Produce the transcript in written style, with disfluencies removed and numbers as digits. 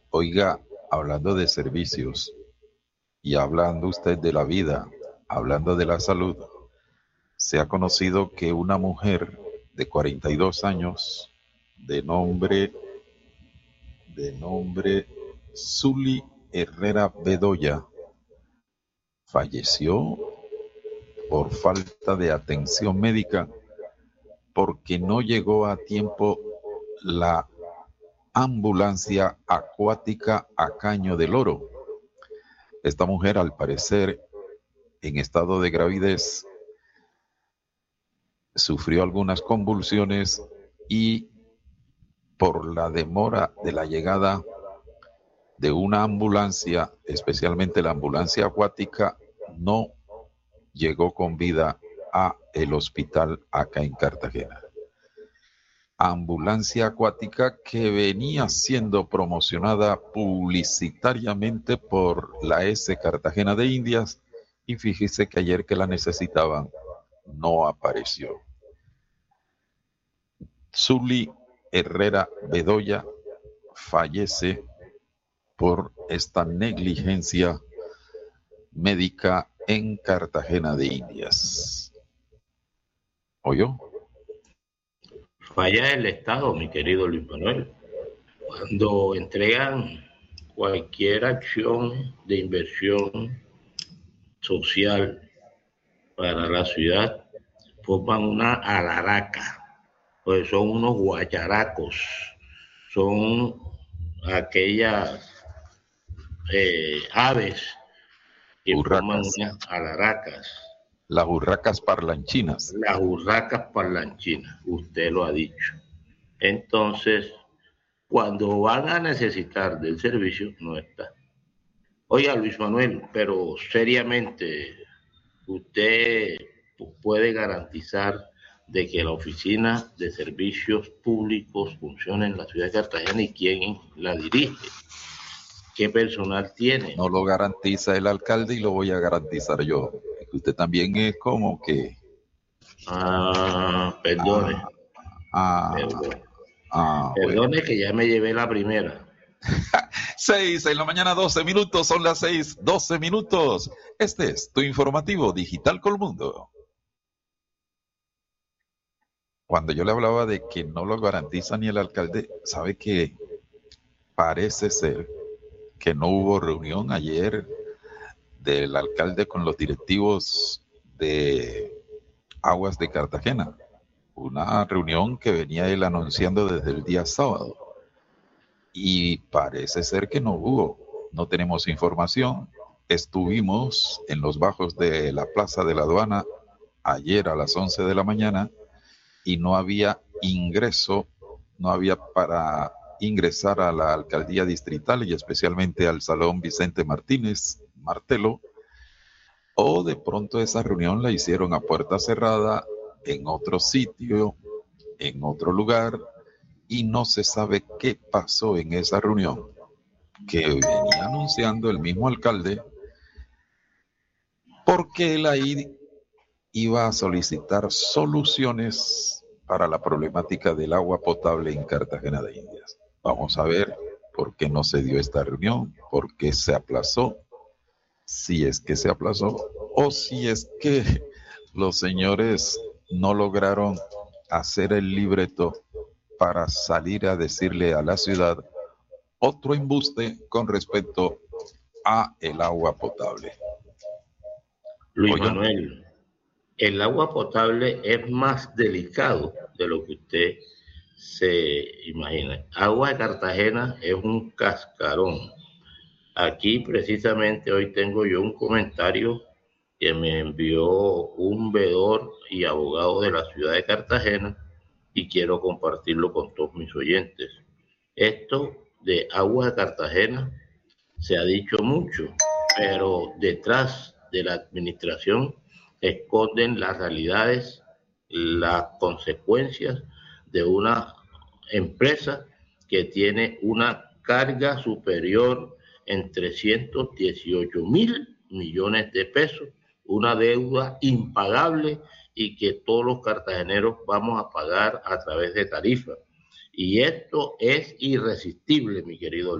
Oiga, hablando de servicios y hablando usted de la vida, hablando de la salud, se ha conocido que una mujer de 42 años, de nombre Zuli Herrera Bedoya, falleció por falta de atención médica porque no llegó a tiempo la ambulancia acuática a Caño del Oro. Esta mujer, al parecer, en estado de gravidez, sufrió algunas convulsiones y por la demora de la llegada de una ambulancia, especialmente la ambulancia acuática, no llegó con vida a el hospital acá en Cartagena. Ambulancia acuática que venía siendo promocionada publicitariamente por la S Cartagena de Indias, y fíjese que ayer que la necesitaban no apareció. Zuli Herrera Bedoya fallece por esta negligencia médica en Cartagena de Indias. ¿Oyó? Falla el Estado, mi querido Luis Manuel. Cuando entregan cualquier acción de inversión social para la ciudad, forman una alaraca, pues son unos guacharacos, son aquellas aves que forman unas alaracas. Las urracas parlanchinas. Las urracas parlanchinas, usted lo ha dicho. Entonces, cuando van a necesitar del servicio, no está. Oiga, Luis Manuel, pero seriamente, ¿usted puede garantizar de que la Oficina de Servicios Públicos funcione en la ciudad de Cartagena y quién la dirige? ¿Qué personal tiene? No lo garantiza el alcalde y lo voy a garantizar yo. Usted también es como que... Perdone. Perdone que ya me llevé la primera. 6 en la mañana, 12 minutos, son las 6, 12 minutos. Este es tu informativo Digital Colmundo. Cuando yo le hablaba de que no lo garantiza ni el alcalde, sabe que parece ser que no hubo reunión ayer del alcalde con los directivos de Aguas de Cartagena. Una reunión que venía él anunciando desde el día sábado. Y parece ser que no hubo. No tenemos información. Estuvimos en los bajos de la Plaza de la Aduana ayer a las 11 de la mañana y no había ingreso, no había para ingresar a la alcaldía distrital y especialmente al Salón Vicente Martínez Martelo, o de pronto esa reunión la hicieron a puerta cerrada en otro sitio, en otro lugar, y no se sabe qué pasó en esa reunión que venía anunciando el mismo alcalde, porque él ahí iba a solicitar soluciones para la problemática del agua potable en Cartagena de Indias. Vamos a ver por qué no se dio esta reunión, por qué se aplazó, si es que se aplazó, o si es que los señores no lograron hacer el libreto para salir a decirle a la ciudad otro embuste con respecto a el agua potable. Luis Manuel, el agua potable es más delicado de lo que usted se imagina. Agua de Cartagena es un cascarón. Aquí precisamente hoy tengo yo un comentario que me envió un veedor y abogado de la ciudad de Cartagena y quiero compartirlo con todos mis oyentes. Esto de agua de Cartagena se ha dicho mucho, pero detrás de la administración esconden las realidades, las consecuencias de una empresa que tiene una carga superior en 318.000 millones de pesos, una deuda impagable y que todos los cartageneros vamos a pagar a través de tarifas. Y esto es irresistible, mi querido